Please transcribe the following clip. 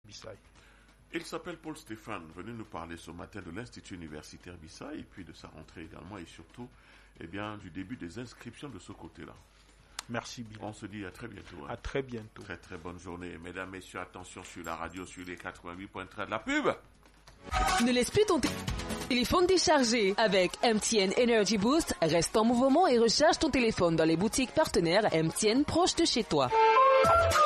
Bissaï. Il s'appelle Paul Stéphane, venu nous parler ce matin de l'Institut universitaire Bissaï et puis de sa rentrée également et surtout du début des inscriptions de ce côté-là. Merci bien. On se dit à très bientôt. À très bientôt. Très très bonne journée. Mesdames, messieurs, attention sur la radio, sur les 88.3 de la pub. Ne laisse plus ton téléphone déchargé. Avec MTN Energy Boost, reste en mouvement et recharge ton téléphone dans les boutiques partenaires MTN proches de chez toi.